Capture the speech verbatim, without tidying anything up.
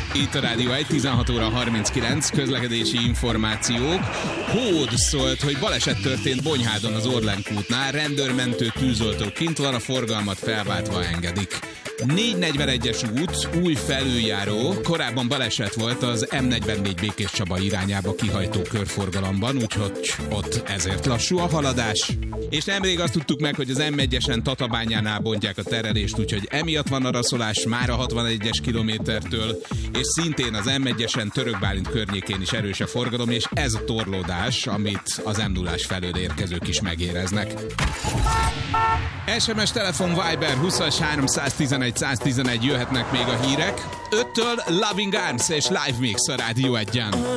Itt a Rádió egy, tizenhat óra harminckilenc, közlekedési információk. Hód szólt, hogy baleset történt Bonyhádon az Orlenk útnál, rendőrmentő, tűzoltó kint van, a forgalmat felváltva engedik. négyszáznegyvenegyes út, új felüljáró, korábban baleset volt az M negyvennégy Békés Csaba irányába kihajtó körforgalomban, úgyhogy ott ezért lassú a haladás. És nemrég azt tudtuk meg, hogy az M egyesen Tatabányánál bontják a terelést, úgyhogy emiatt van araszolás már a hatvanegyes kilométertől, és szintén az M egyesen Török Bálint környékén is erős a forgalom, és ez a torlódás, amit az M nullás felől érkezők is megéreznek. es em es, telefon, Viber huszas háromszáztizenegy száztizenegy jöhetnek még a hírek. öttől Loving Arms és Live Mix a Rádió egyen.